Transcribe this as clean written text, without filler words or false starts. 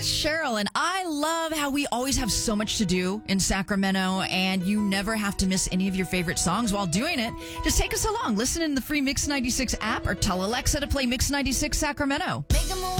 it's Cheryl, and I love how we always have so much to do in Sacramento, and you never have to miss any of your favorite songs while doing it. Just take us along. Listen in the free Mix 96 app or tell Alexa to play Mix 96 Sacramento. Make 'em